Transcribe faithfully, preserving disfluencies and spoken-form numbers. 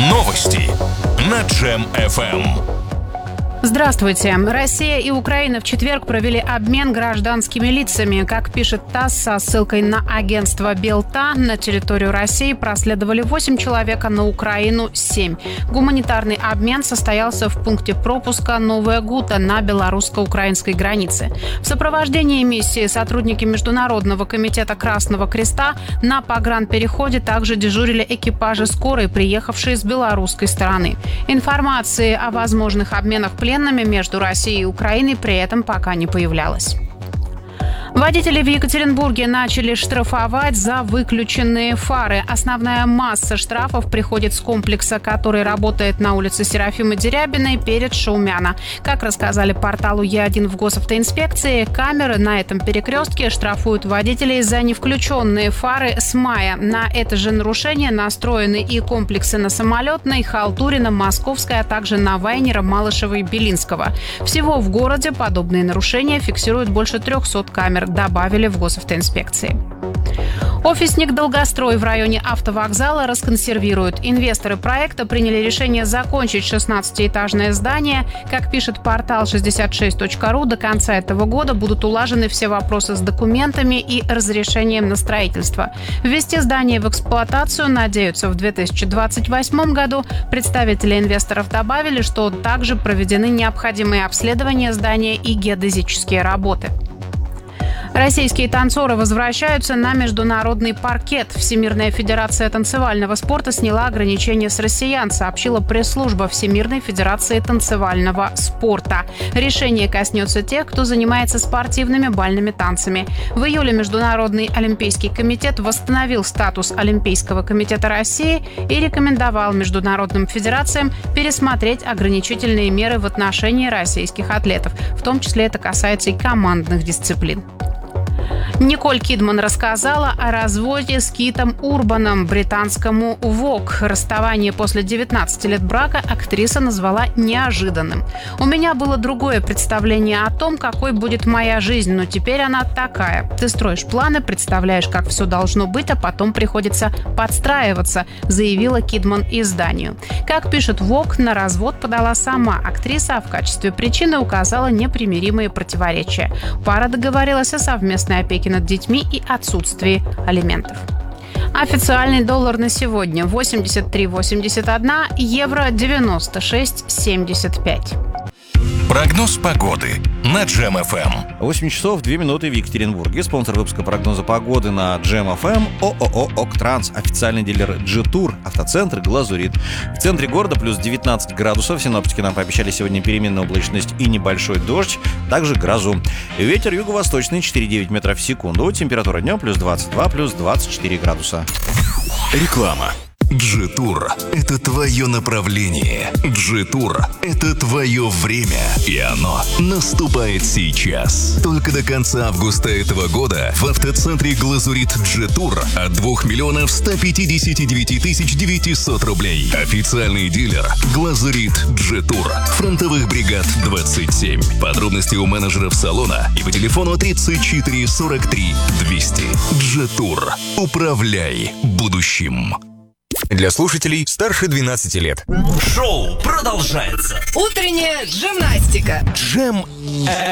Новости на Джем эф эм. Здравствуйте. Россия и Украина в четверг провели обмен гражданскими лицами. Как пишет ТАСС со ссылкой на агентство Белта, на территорию России проследовали восемь человек, а на Украину – семь. Гуманитарный обмен состоялся в пункте пропуска Новая Гута на белорусско-украинской границе. В сопровождении миссии сотрудники Международного комитета Красного Креста на погранпереходе также дежурили экипажи скорой, приехавшие с белорусской стороны. Информации о возможных обменах пленными между Россией и Украиной при этом пока не появлялось. Водители в Екатеринбурге начали штрафовать за выключенные фары. Основная масса штрафов приходит с комплекса, который работает на улице Серафимы Дерябиной перед Шаумяна. Как рассказали порталу Е один в госавтоинспекции, камеры на этом перекрестке штрафуют водителей за невключенные фары с мая. На это же нарушение настроены и комплексы на Самолетной, Халтурина, Московской, а также на Вайнера, Малышева и Белинского. Всего в городе подобные нарушения фиксируют больше трехсот камер, добавили в госавтоинспекции. Офисник «Долгострой» в районе автовокзала расконсервируют. Инвесторы проекта приняли решение закончить шестнадцатиэтажное здание. Как пишет портал шестьдесят шесть точка ру, до конца этого года будут улажены все вопросы с документами и разрешением на строительство. Ввести здание в эксплуатацию надеются в две тысячи двадцать восьмом году. Представители инвесторов добавили, что также проведены необходимые обследования здания и геодезические работы. Российские танцоры возвращаются на международный паркет. Всемирная федерация танцевального спорта сняла ограничения с россиян, сообщила пресс-служба Всемирной федерации танцевального спорта. Решение коснется тех, кто занимается спортивными бальными танцами. В июле Международный олимпийский комитет восстановил статус Олимпийского комитета России и рекомендовал международным федерациям пересмотреть ограничительные меры в отношении российских атлетов. В том числе это касается и командных дисциплин. Николь Кидман рассказала о разводе с Китом Урбаном, британскому Vogue. Расставание после девятнадцати лет брака актриса назвала неожиданным. «У меня было другое представление о том, какой будет моя жизнь, но теперь она такая. Ты строишь планы, представляешь, как все должно быть, а потом приходится подстраиваться», заявила Кидман изданию. Как пишет Vogue, на развод подала сама актриса, а в качестве причины указала непримиримые противоречия. Пара договорилась о совместной опеке над детьми и отсутствии алиментов. Официальный доллар на сегодня восемьдесят три восемьдесят один, евро девяносто шесть семьдесят пять. Прогноз погоды на Джем эф эм. восемь часов две минуты в Екатеринбурге. Спонсор выпуска прогноза погоды на Джем эф эм ООО «Октранс», официальный дилер G-Tour, автоцентр «Глазурит». В центре города плюс девятнадцать градусов. Синоптики нам пообещали сегодня переменную облачность и небольшой дождь, также грозу. Ветер юго-восточный четыре целых девять метров в секунду. Температура днем плюс двадцать два, плюс двадцать четыре градуса. Реклама. G-Tour – это твое направление. G-Tour – это твое время. И оно наступает сейчас. Только до конца августа этого года в автоцентре «Глазурит» G-Tour от двух миллионов ста пятидесяти девяти тысяч девятисот рублей. Официальный дилер «Глазурит» G-Tour. Фронтовых бригад двадцать семь. Подробности у менеджеров салона и по телефону тридцать четыре сорок три двести. G-Tour. Управляй будущим. Для слушателей старше двенадцати лет. Шоу продолжается. Утренняя гимнастика. Джем